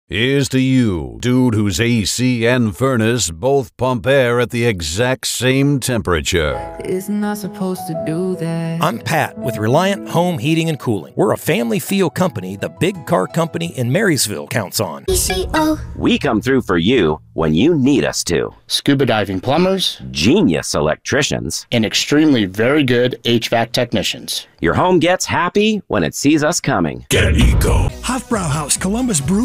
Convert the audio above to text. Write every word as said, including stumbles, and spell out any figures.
Here's to you, dude whose A C and furnace both pump air at the exact same temperature. It's not supposed to do that. I'm Pat with Reliant Home Heating and Cooling. We're a family feel company the big car company in Marysville counts on. E C O. We come through for you when you need us to. Scuba diving plumbers, Genius electricians, and extremely very good H V A C technicians. Your home gets happy when it sees us coming. Get an Eco. Hofbrauhaus Columbus Brew